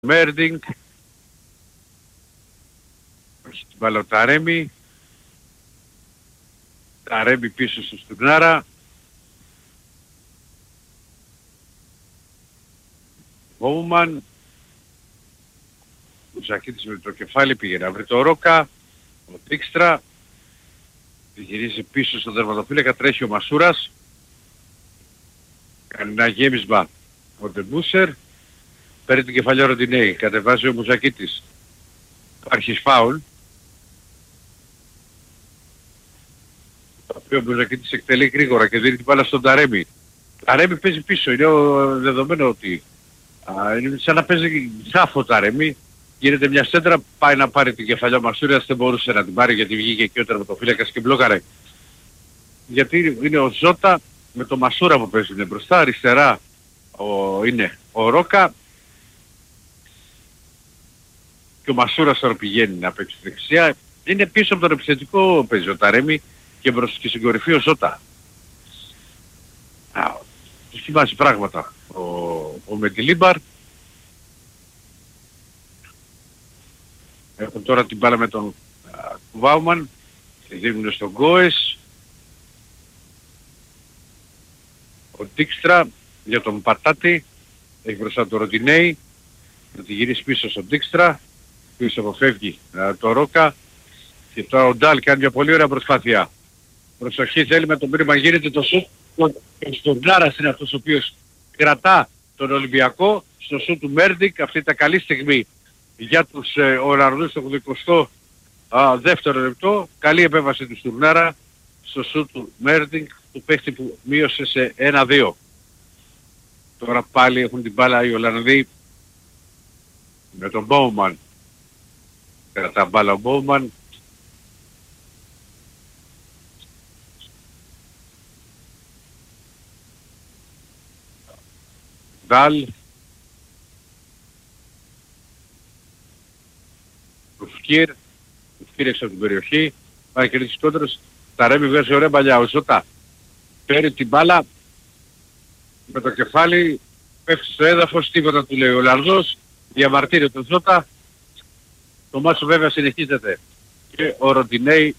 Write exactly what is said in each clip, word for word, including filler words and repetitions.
Μέρντινγκ. Έχει την μπάλα ο Ταρέμι. Ταρέμι πίσω στο Στουρνάρα. Βόουμαν. Ο Ζακίτης με το κεφάλι πήγε να βρει το Ρόκα. Ο Τίξτρα. Γυρίζει πίσω στον τερματοφύλακα, τρέχει ο Μασούρας. Κάνει ένα γέμισμα ο Ντεμπούσερ. Παίρνει την κεφαλιά ο Ροντινέη. Κατεβάζει ο Μουζακίτης. Υπάρχει φάουλ. Το οποίο ο Μουζακίτης εκτελεί γρήγορα και δίνει την μπάλα στον Ταρέμι. Ταρέμι παίζει πίσω. Είναι δεδομένο ότι α, είναι σαν να παίζει σάφο Ταρέμι. Γίνεται μια σέντρα, πάει να πάρει την κεφαλιά ο Μασούρας, δεν μπορούσε να την πάρει γιατί βγήκε και ο τερματοφύλακας και μπλόκαρε. Γιατί είναι ο Ζώτα με το Μασούρα που παίζουν μπροστά, αριστερά ο, είναι ο Ρόκα και ο Μασούρας τώρα πηγαίνει να παίξει δεξιά. Είναι πίσω από τον επιθετικό παίζει ο Ταρέμι και μπροστά και στην κορυφή ο Ζώτα. Τους θυμάσαι πράγματα ο, ο Μεντιλίμπαρ. Έχουν τώρα την μπάλα με τον Βάουμαν και δίνουν στον Γκόες. Ο Τίξτρα για τον Πατάτη. Έχει μπροστά τον Ροντινέη. Να τη γυρίσει πίσω στον Τίξτρα. Πίσω αποφεύγει το Ρόκα. Και τώρα ο Ντάλ κάνει μια πολύ ωραία προσπάθεια. Προσοχή, θέλει με τον πρίμα γίνεται το σουτ. Ο Στουρνάρας είναι αυτός ο οποίος κρατά τον Ολυμπιακό. Στο σουτ του Μέρντινγκ. Αυτή ήταν καλή στιγμή για τους ε, Ολλανδούς στο εικοστό δεύτερο λεπτό. Καλή επέμβαση του Στουρνάρα στο σουτ του Μέρντινγκ, του παίχτη που μείωσε σε ένα δύο. Τώρα πάλι έχουν την μπάλα οι Ολλανδοί με τον Μπόουμαν. Κρατά μπάλα ο Μπόουμαν. Δάλ. Ρουφκίρ. Ρουφκίρ έξω από την περιοχή. Πάει και ρίξει κόντρος. Ταρέμι βγάζει ωραία παλιά. Ο Ζώτα παίρνει την μπάλα με το κεφάλι. Πέφτει στο έδαφος. Τίποτα του λέει ο Ολλανδός. Διαμαρτύρει τον Ζώτα. Το μάτσο βέβαια συνεχίζεται. Και ο Ροντινέη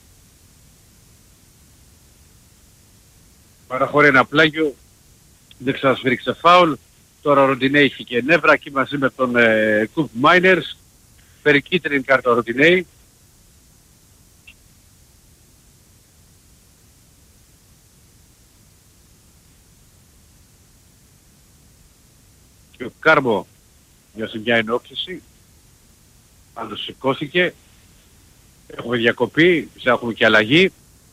παραχωρεί ένα πλάγιο. Δεν ξανασφυρίξε φάουλ. Τώρα ο Ροντινέη έχει και νεύρα εκεί μαζί με τον ε, Κουπ Μάινερς. Παίρνει κίτρινη κάρτα ο Ροντινέη. Και ο Κάρμο για μια ενόχληση. Πάντως σηκώθηκε. Έχουμε διακοπή, έχουμε και αλλαγή.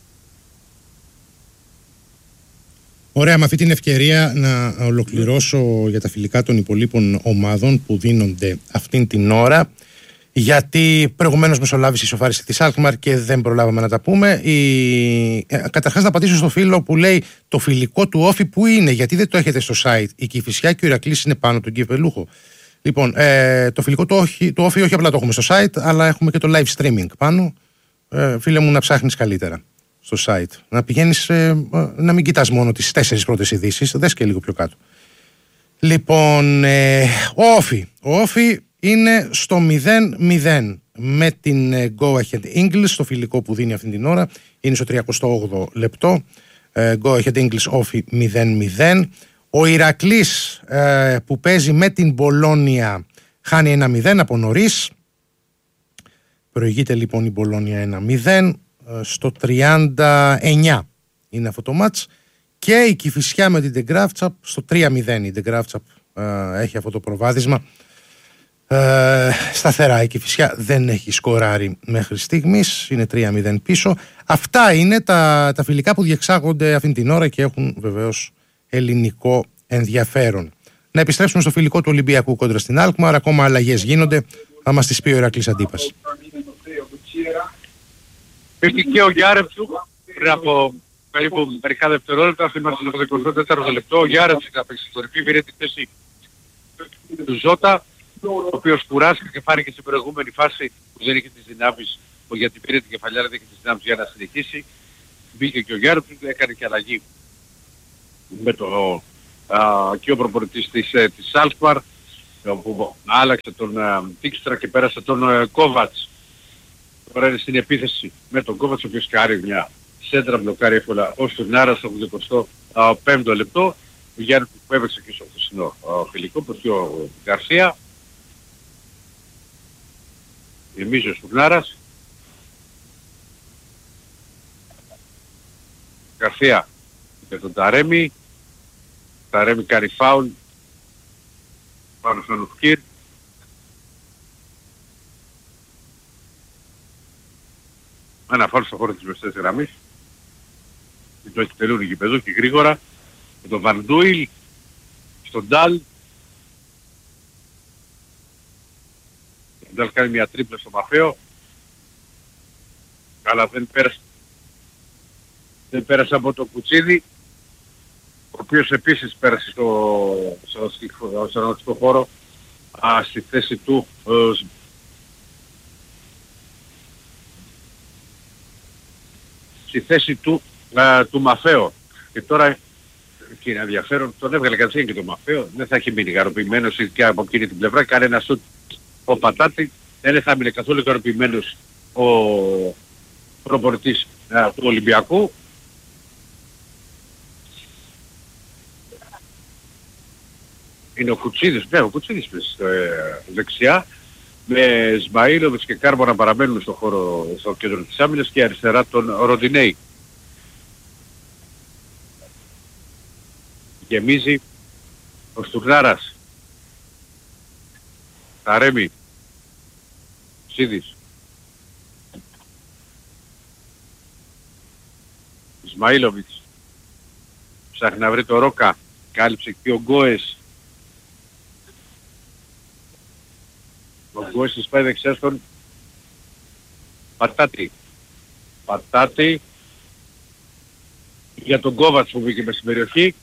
Ωραία, με αυτή την ευκαιρία να ολοκληρώσω για τα φιλικά των υπολείπων ομάδων που δίνονται αυτήν την ώρα. Γιατί προηγουμένως μεσολάβησε η ισοφάριση της Αλκμαρ και δεν προλάβαμε να τα πούμε. Η... Καταρχάς να πατήσω στο φίλο που λέει το φιλικό του Όφη που είναι, γιατί δεν το έχετε στο site. Η Κηφισιά και ο Ηρακλής είναι πάνω τον Κυπελούχο. Λοιπόν, ε, το φιλικό του Όφη, το Όφη όχι απλά το έχουμε στο site, αλλά έχουμε και το live streaming πάνω. Ε, φίλε μου, να ψάχνεις καλύτερα στο site. Να πηγαίνεις, ε, να μην κοιτάς μόνο τις τέσσερις πρώτες ειδήσεις, δες και λίγο πιο κάτω. Λοιπόν, ε, ο Όφη. Ο Όφη είναι στο μηδέν μηδέν με την Go Ahead English, το φιλικό που δίνει αυτή την ώρα. Είναι στο τριακοστό όγδοο λεπτό. Ε, Go Ahead English Όφη μηδέν μηδέν. Ο Ηρακλής ε, που παίζει με την Μπολόνια χάνει ένα μηδέν από νωρίς. Προηγείται λοιπόν η Μπολόνια ένα μηδέν. Ε, στο τριάντα εννιά είναι αυτό το μάτς. Και η Κηφισιά με την Ντεγκράφτσαπ στο τρία μηδέν. Η Ντεγκράφτσαπ ε, έχει αυτό το προβάδισμα. Ε, σταθερά η Κηφισιά δεν έχει σκοράρει μέχρι στιγμής. Είναι τρία μηδέν πίσω. Αυτά είναι τα, τα φιλικά που διεξάγονται αυτήν την ώρα και έχουν βεβαίως ελληνικό ενδιαφέρον. Να επιστρέψουμε στο φιλικό του Ολυμπιακού κόντρα στην Αλκμαρ. Ακόμα αλλαγές γίνονται. Θα μας τις πει ο Ηρακλής Αντίπας. Πήρε και ο Γιάρεψου πριν από περίπου μερικά δευτερόλεπτα. Θυμάστε το εικοστό τέταρτο λεπτό. Ο Γιάρεψου θα παίξει στην κορυφή. Πήρε τη θέση του Ζώτα, ο οποίος κουράστηκε και φάνηκε στην προηγούμενη φάση που δεν είχε τις δυνάμεις, γιατί πήρε την κεφαλιά, δεν είχε τις δυνάμεις για να συνεχίσει. Μπήκε και ο Γιάρεψου, έκανε και αλλαγή με το α, και ο προπονητής της, της Αλκμαρ. όπου άλλαξε τον Τίξτρα και πέρασε τον Κόβατς. Τώρα είναι στην επίθεση με τον Κόβατς, ο οποίος κάνει μια σέντρα, μπλοκάρει εύκολα ως τον Άρα στο ογδοηκοστό πέμπτο λεπτό. Ο Γιάννης που έπαιξε και στο χθεσινό φιλικό, προς ο Γκαρσία. Γεμίζει ο Στουρνάρας. Γκαρσία για τον Ταρέμι. Ταρέμι κάνει φάουλ πάνω στον Ουφκίρ. Ένα φάουλ στο χώρο της μεσαίας γραμμής. Και το εκτελούν οι γηπεδού και γρήγορα. Με τον Βαντούιλ στον Ντάλ. Ο Ντάλ κάνει μια τρίπλα στο Μαφαίο. Αλλά δεν πέρασε. Δεν πέρασε από το Κουτσίδι, ο οποίος επίσης πέρασε στο, στο, στο, στο ανατολικό χώρο α, στη θέση του ε, στη θέση του, α, του Μαφαίο. Και τώρα και είναι ενδιαφέρον, τον έβγαλε κατευθείαν και το Μαφαίο, δεν θα έχει μείνει ικανοποιημένος και από εκείνη την πλευρά, κάνει ένα σουτ ο Πατάτη, δεν θα μείνει καθόλου ικανοποιημένος ο προπονητής α, του Ολυμπιακού. Είναι ο Κουτσίδης, ναι, ο Κουτσίδης στο ε, δεξιά, με Σμαΐλοβιτς και Κάρμο να παραμένουν στο χώρο, στο κέντρο της άμυνας και αριστερά τον Ροντινέη. Γεμίζει ο Στουρνάρας, Ταρέμι, Σίδης, Σμαΐλοβιτς, ψάχνει να βρει το Ρόκα, κάλυψε και ο Γκόες. Ο Γκόες της πάει δεξιά στον Πατάτη. Πατάτη για τον Κόβατς που μπήκε μες στην περιοχή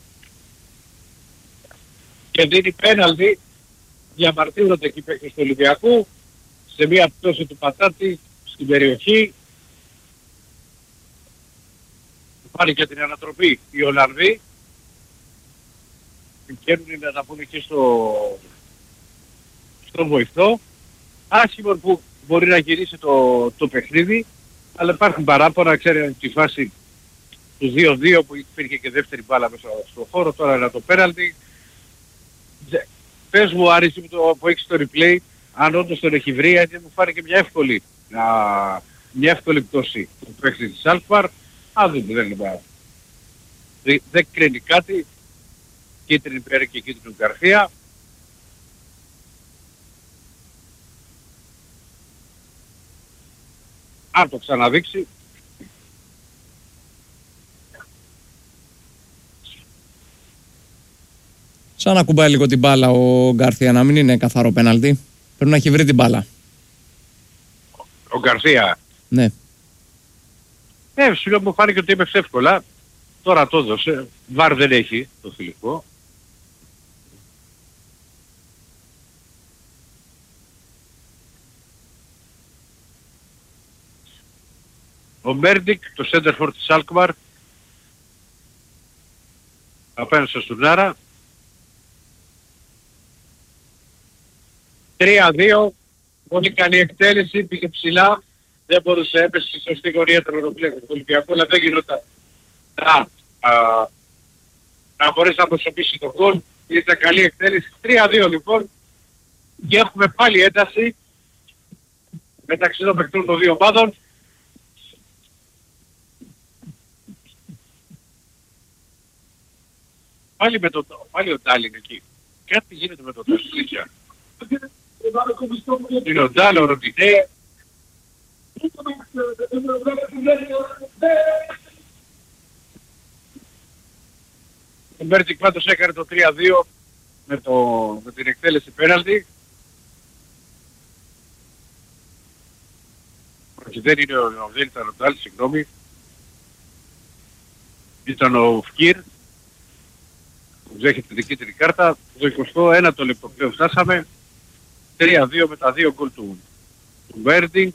και δίνει πέναλτι. Διαμαρτύρονται εκεί παίκτες του Ολυμπιακού σε μια πτώση του Πατάτη στην περιοχή. Πάλι και την ανατροπή οι Ολλανδοί. Βγαίνουν να τα πούνε και στο, στο βοηθό. Άσχημο που μπορεί να γυρίσει το, το παιχνίδι, αλλά υπάρχουν παράπονα, ξέρετε τη φάση του δύο δύο που υπήρχε και δεύτερη μπάλα μέσα στο χώρο, τώρα είναι το πέναλτι. Πες μου Άρη που, το, που έχεις το replay, αν όντως τον έχει βρει, γιατί μου φάνηκε και μια εύκολη, α, μια εύκολη πτώση του παίκτη της Αλκμαρ. Αν δεν δεν είναι δεν, δεν κρίνει κάτι, κίτρινη πέρα και κίτρινη Γκαρσία. Αν το ξαναδείξει. Σαν να κουμπάει λίγο την μπάλα ο Γκαρσία, να μην είναι καθαρό πέναλτι. Πρέπει να έχει βρει την μπάλα. Ο Γκαρσία. Ναι. Ε, σου λέω μου φάνηκε ότι έπαιξε εύκολα. Τώρα το έδωσε. Βαρ δεν έχει το φιλικό. Ο Μέρντικ, το σέντερφορ της Αλκμαρ, απέναντι στο Στουρνάρα. τρία δύο, πολύ καλή εκτέλεση, πήγε ψηλά, δεν μπορούσε, έπεσε στη σωστή γωνία του Ολυμπιακού, αλλά δεν γινόταν να, α, να μπορέσει να προσωπήσει το γκολ. Ήταν καλή εκτέλεση, τρία δύο λοιπόν, και έχουμε πάλι ένταση μεταξύ των παικτών των δύο ομάδων. Πάλι με το, πάλι ο Ντάλιν εκεί. Κάτι γίνεται με το Τεσλίκια. Είναι ο Ντάλ, ο Ροντινέ. Ο Μπέρτικ πάντως έκανε το τρία δύο με, το, με την εκτέλεση πέναλτι. Όχι, δεν είναι ο, δεν ήταν ο Ντάλ, συγγνώμη. Ήταν ο Φκίρ. Δέχεται την κίτρινη κάρτα. Το εικοστό ένατο λεπτό πλέον φτάσαμε. τρία δύο με τα δύο γκολ του, του Βέρντινγκ.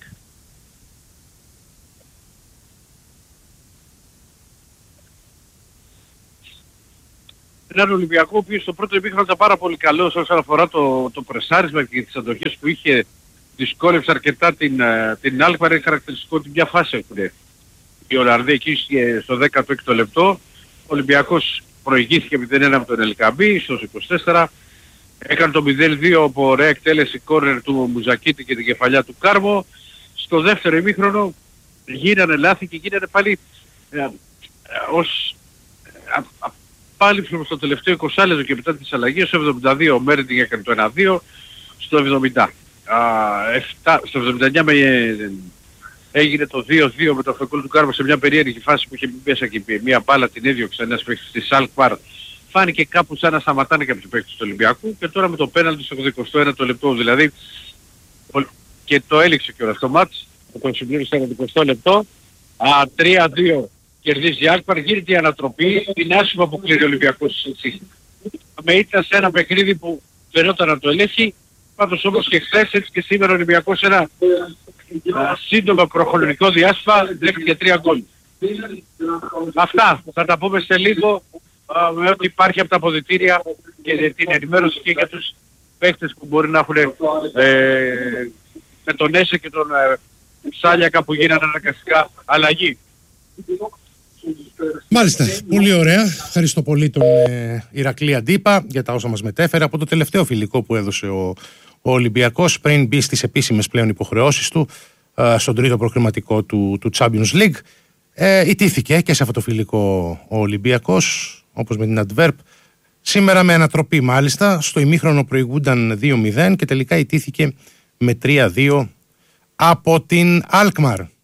έναν Ολυμπιακό ο οποίος στο πρώτο ημίχρονο ήταν πάρα πολύ καλός όσον αφορά το, το πρεσάρισμα και τις αντοχές που είχε, δυσκόλεψε αρκετά την, την Alkmaar. Είναι χαρακτηριστικό ότι μια φάση έχουν οι Ολλανδοί εκεί στο δέκατο έκτο λεπτό. Ο Ολυμπιακός προηγήθηκε μηδέν ένα από τον Ελκαμπή στο είκοσι τέσσερα. Έκανε το μηδέν δύο από ωραία εκτέλεση κόρνερ του Μουζακίτη και την κεφαλιά του Κάρμο. Στο δεύτερο ημίχρονο γίνανε λάθη και γίνανε πάλι ε, ε, ως ε, πάλι στο τελευταίο είκοσι λεπτό και μετά τις αλλαγές. Στο εβδομήντα δύο ο Μέρντινγκ έκανε το ένα δύο. Στο εβδομήντα επτά, στο εβδομήντα εννιά με, ε, έγινε το δύο δύο με το αυτοκόλλο του Κάρμο σε μια περίεργη φάση που είχε μπει μέσα και μια μπάλα την έδιωξε ένας παίκτης της Alkmaar. Φάνηκε κάπου σαν να σταματάνε και από τους παίκτες του Ολυμπιακού και τώρα με το πέναλτι στο εικοστό ένατο λεπτό δηλαδή και το έληξε κιόλας το μάτς, το συμπλήρωσε στο εικοστό λεπτό. τρία δύο κερδίζει η Alkmaar, γίνεται η ανατροπή, την άσχημα που κλείνει ο Ολυμπιακός έτσι. Με ήταν σε ένα παιχνίδι που φαινόταν να το ελέγχει, πάντως όμως και χθες έτσι και σήμερα ο Ολυμπιακός σε ένα σύντομο προχρονικό διάστημα δέχτηκε τρία γκολ. Αυτά θα τα πούμε σε λίγο με ό,τι υπάρχει από τα αποδυτήρια και την ενημέρωση και για τους παίκτες που μπορεί να έχουν ε, με τον Έσε και τον ε, Σάλιακα που γίνανε αναγκαστικά αλλαγή. Μάλιστα, πολύ ωραία. Ευχαριστώ πολύ τον ε, Ηρακλή Αντίπα για τα όσα μας μετέφερε από το τελευταίο φιλικό που έδωσε ο, ο Ολυμπιακός πριν μπει στις επίσημες πλέον υποχρεώσεις του ε, στον τρίτο προκριματικό του, του Champions League. Ε, ιτήθηκε και σε αυτό το φιλικό ο Ολυμπιακός, όπως με την Αντβέρπ. Σήμερα με ανατροπή μάλιστα, στο ημίχρονο προηγούνταν δύο μηδέν και τελικά ιτήθηκε με τρία δύο από την Alkmaar.